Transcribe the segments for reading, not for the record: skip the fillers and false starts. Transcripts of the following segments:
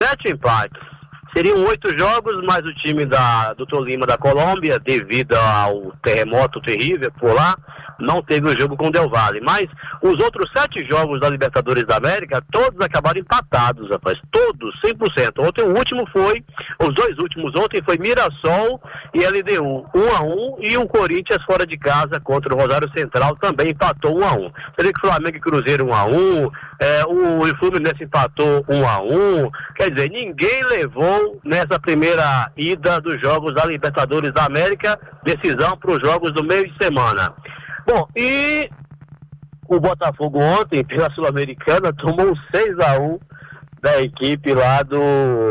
7 empates. Seriam 8 jogos, mais o time do Tolima da Colômbia, devido ao terremoto terrível por lá, não teve o jogo com o Del Valle. Mas os outros 7 jogos da Libertadores da América, todos acabaram empatados, rapaz. Todos, 100%. Ontem o último foi, os 2 últimos ontem foi Mirassol e LDU, 1-1, e o Corinthians fora de casa contra o Rosário Central também empatou 1-1. Você vê que Flamengo e Cruzeiro 1-1, o Fluminense empatou 1-1, quer dizer, ninguém levou nessa primeira ida dos jogos da Libertadores da América, decisão para os jogos do meio de semana. Bom, e o Botafogo ontem, pela Sul-Americana, tomou 6-1 da equipe lá do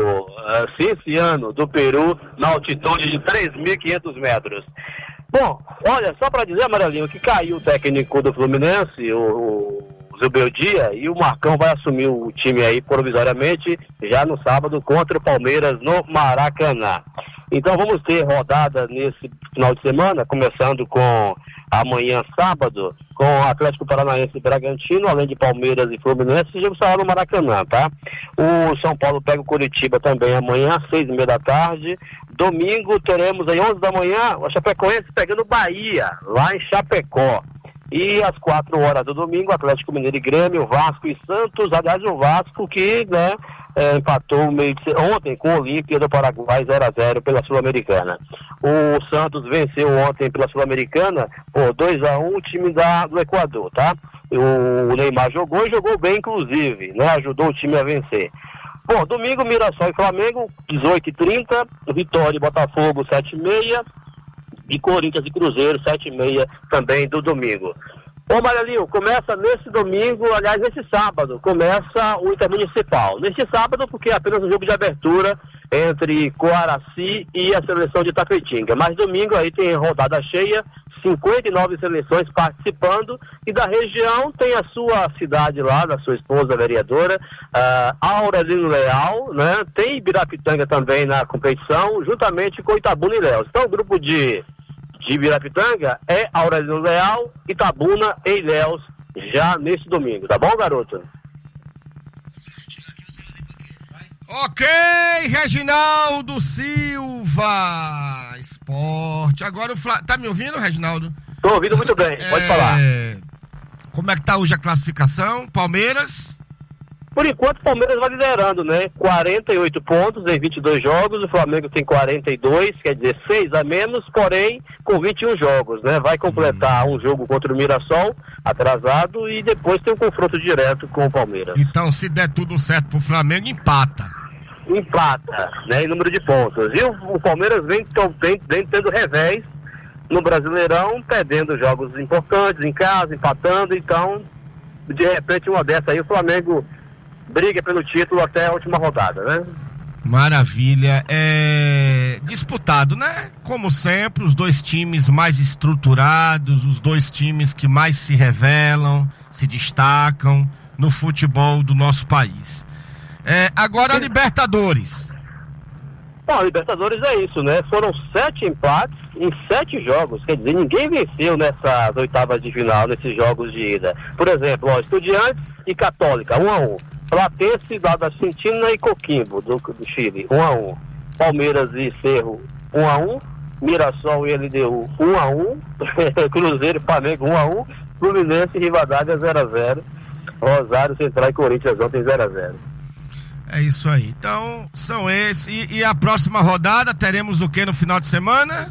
Cienciano, do Peru, na altitude de 3.500 metros. Bom, olha, só para dizer, Amarelinho, que caiu o técnico do Fluminense, o Zubeldia, e o Marcão vai assumir o time aí provisoriamente já no sábado contra o Palmeiras no Maracanã. Então vamos ter rodada nesse final de semana, começando com amanhã sábado, com Atlético Paranaense e Bragantino, além de Palmeiras e Fluminense, e vamos falar no Maracanã, tá? O São Paulo pega o Curitiba também amanhã, 6h30 da tarde. Domingo teremos aí 11 da manhã, o Chapecoense pegando o Bahia, lá em Chapecó. E às 4 horas do domingo, Atlético Mineiro e Grêmio, Vasco e Santos. Aliás, o Vasco que, empatou ontem com o Olímpia do Paraguai 0-0 pela Sul-Americana. O Santos venceu ontem pela Sul-Americana por 2-1 o time do Equador, tá? O Neymar jogou e jogou bem, inclusive, né? Ajudou o time a vencer. Bom, domingo, Mirassol e Flamengo, 18h30, Vitória e Botafogo, 7h30, e Corinthians e Cruzeiro, 7h30 também do domingo. Ô Marelinho, começa nesse domingo, aliás, nesse sábado, começa o Intermunicipal. Nesse sábado, porque é apenas um jogo de abertura entre Coaraci e a seleção de Tapetinga. Mas domingo aí tem rodada cheia, 59 seleções participando, e da região tem a sua cidade lá, da sua esposa vereadora, Aurelino Leal, né? Tem Ibirapitanga também na competição, juntamente com Itabuna e Ilhéus. Então o grupo de Ibirapitanga é Aurelino Leal, Itabuna e Ilhéus já nesse domingo, tá bom, garoto? Ok, Reginaldo Silva, esporte. Agora tá me ouvindo, Reginaldo? Tô ouvindo muito bem, pode falar. Como é que tá hoje a classificação? Palmeiras? Por enquanto, o Palmeiras vai liderando, né? 48 pontos em 22 jogos, o Flamengo tem 42, quer dizer, 6 a menos, porém, com 21 jogos, né? Vai completar um jogo contra o Mirassol, atrasado, e depois tem um confronto direto com o Palmeiras. Então, se der tudo certo pro Flamengo, empata, né? Em número de pontos. E o Palmeiras vem tendo revés no Brasileirão, perdendo jogos importantes em casa, empatando, então, de repente, uma dessa aí, o Flamengo briga pelo título até a última rodada, né? Maravilha. É disputado, né? Como sempre, os dois times mais estruturados, os dois times que mais se revelam, se destacam no futebol do nosso país. Agora a Libertadores. Bom, a Libertadores é isso, né? Foram 7 empates em 7 jogos, quer dizer, ninguém venceu nessas oitavas de final, nesses jogos de ida. Por exemplo, Estudiantes e Católica, 1-1. Platense da Argentina e Coquimbo do Chile, 1-1. Palmeiras e Cerro, 1-1. Mirassol e LDU, 1-1. Cruzeiro e Flamengo, 1-1. Fluminense e Rivadavia, 0-0. Rosário, Central e Corinthians ontem, 0-0. É isso aí. Então, são esses. E a próxima rodada, teremos o que no final de semana?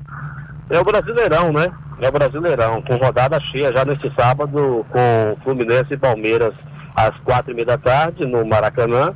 É o Brasileirão, né? É o Brasileirão, com rodada cheia já nesse sábado, com Fluminense e Palmeiras às 4h30 da tarde, no Maracanã.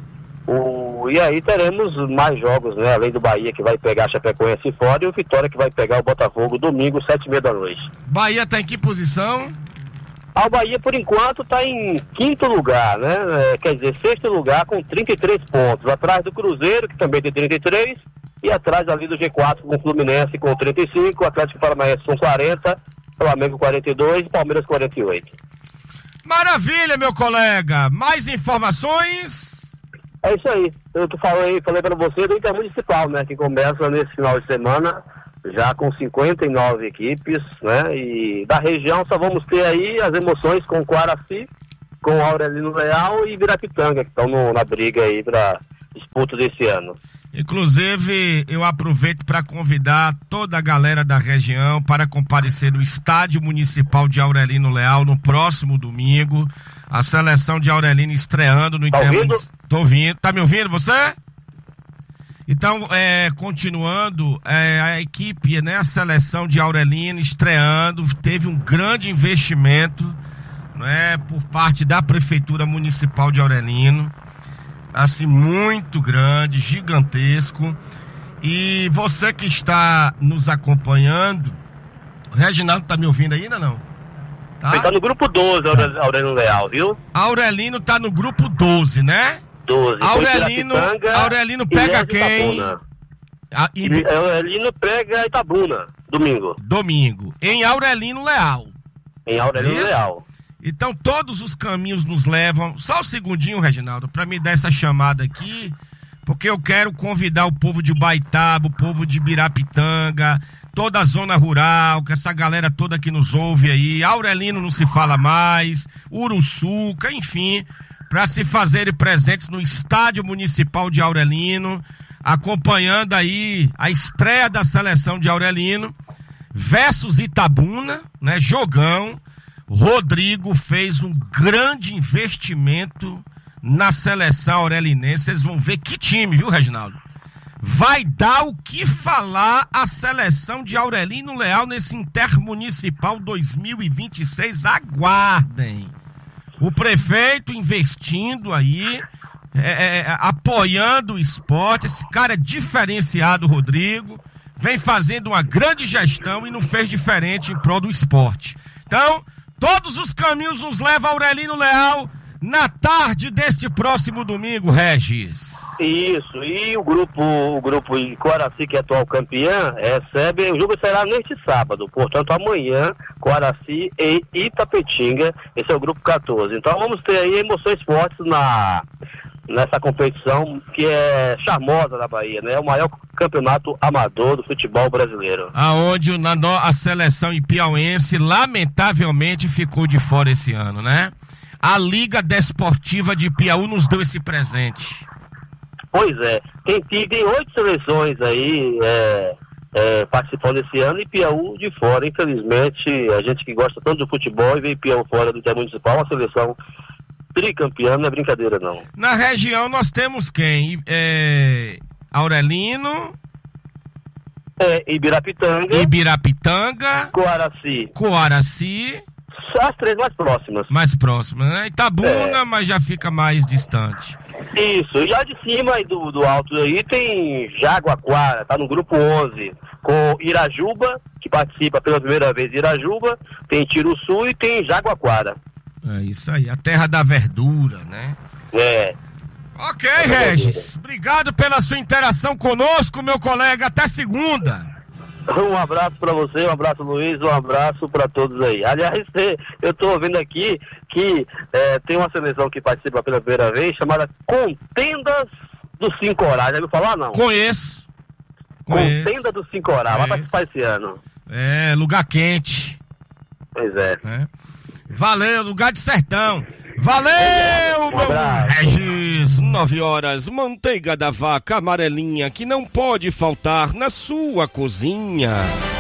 E aí teremos mais jogos, né? Além do Bahia, que vai pegar a Chapecoense fora, e o Vitória, que vai pegar o Botafogo domingo, 7h30 da noite. Bahia tá em que posição? O Bahia, por enquanto, está em 5º lugar, né? Quer dizer, 6º lugar com 33 pontos. Atrás do Cruzeiro, que também tem 33, e atrás ali do G4 com o Fluminense com 35, Atlético Paranaense com 40, Flamengo 42, Palmeiras 48. Maravilha, meu colega. Mais informações? É isso aí. Eu falei para você do Intermunicipal, né? Que começa nesse final de semana, já com 59 equipes, né? E da região só vamos ter aí as emoções com Coaraci, com Aurelino Leal e Ibirapitanga, que estão na briga aí para disputas esse ano. Inclusive, eu aproveito para convidar toda a galera da região para comparecer no Estádio Municipal de Aurelino Leal no próximo domingo. A seleção de Aurelino estreando no Intermunicipal. Tô ouvindo. Tá me ouvindo você? Então, continuando, a equipe, né, a seleção de Aurelino estreando, teve um grande investimento, né, por parte da Prefeitura Municipal de Aurelino. Assim, muito grande, gigantesco. E você que está nos acompanhando, o Reginaldo tá me ouvindo ainda, não? Tá? Ele tá no grupo 12, tá. Aurelino Leal, viu? Aurelino tá no grupo 12, né? 12. Aurelino pega quem? Aurelino pega Itabuna, domingo. Em Aurelino Leal. Então todos os caminhos nos levam. Só um segundinho, Reginaldo, para me dar essa chamada aqui, porque eu quero convidar o povo de Baitaba, o povo de Birapitanga, toda a zona rural, que essa galera toda que nos ouve aí. Aurelino não se fala mais, Uruçuca, enfim, para se fazerem presentes no Estádio Municipal de Aurelino, acompanhando aí a estreia da seleção de Aurelino versus Itabuna, né? Jogão. Rodrigo fez um grande investimento na seleção aurelinense. Vocês vão ver que time, viu, Reginaldo? Vai dar o que falar a seleção de Aurelino Leal nesse Intermunicipal 2026. Aguardem. O prefeito investindo aí, apoiando o esporte. Esse cara é diferenciado, Rodrigo. Vem fazendo uma grande gestão e não fez diferente em prol do esporte. Então, todos os caminhos nos levam a Aurelino Leal na tarde deste próximo domingo, Regis. Isso, e o grupo Coaraci, que é atual campeã, recebe, o jogo será neste sábado, portanto amanhã, Coaraci e Itapetinga, esse é o grupo 14. Então vamos ter aí emoções fortes nessa competição que é charmosa na Bahia, né? É o maior campeonato amador do futebol brasileiro. Aonde a seleção piauense lamentavelmente ficou de fora esse ano, né? A Liga Desportiva de Piauí nos deu esse presente. Pois é, tem 8 seleções aí participando esse ano e Piauí de fora. Infelizmente, a gente que gosta tanto do futebol e vê Piauí fora do Intermunicipal, uma seleção tricampeã, não é brincadeira não. Na região nós temos quem? Aurelino, Ibirapitanga, Coaraci, as 3 mais próximas. Né? Itabuna, mas já fica mais distante. Isso, e lá de cima e do alto aí tem Jaguaquara, tá no grupo 11, com Irajuba, que participa pela primeira vez de Irajuba, tem Tiruçu e tem Jaguaquara. É isso aí, a terra da verdura, né? Ok, Regis, obrigado pela sua interação conosco, meu colega, até segunda. Um abraço pra você, um abraço Luiz, um abraço pra todos aí. Aliás, eu tô vendo aqui que tem uma seleção que participa pela primeira vez, chamada Contendas do Sincorá. Já ouviu falar, não? Conheço. Contenda do Sincorá, vai participar esse ano. Lugar quente. Pois é. Valeu, lugar de sertão. Valeu, meu Regis. 9 horas, manteiga da vaca amarelinha que não pode faltar na sua cozinha.